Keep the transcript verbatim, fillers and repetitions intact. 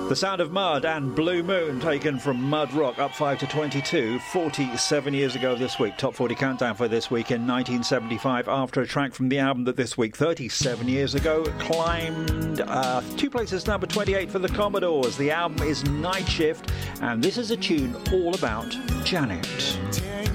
The Sound of Mud and Blue Moon, taken from Mud Rock, up five to twenty-two, forty-seven years ago this week. Top forty countdown for this week in nineteen seventy-five, after a track from the album that this week, thirty-seven years ago, climbed uh, two places, number twenty-eight for the Commodores. The album is Night Shift, and this is a tune all about Janet.